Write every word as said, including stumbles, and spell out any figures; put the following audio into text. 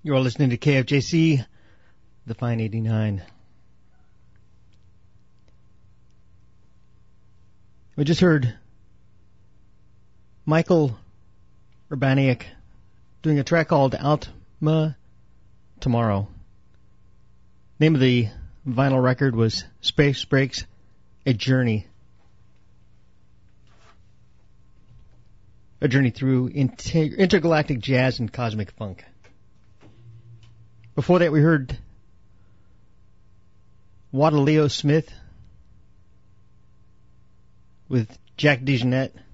You're listening to K F J C, the Fine eighty-nine. We just heard Michael Urbaniak doing a track called Alma Tomorrow. Name of the vinyl record was Space Breaks, A Journey. A journey through inter- intergalactic jazz and cosmic funk. Before that we heard Wadaleo Smith with Jack DeJohnette